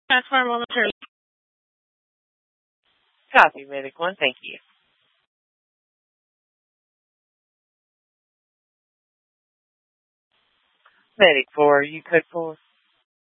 That's why I'm momentarily. Copy, Medic 1. Thank you. Medic 4, you code 4.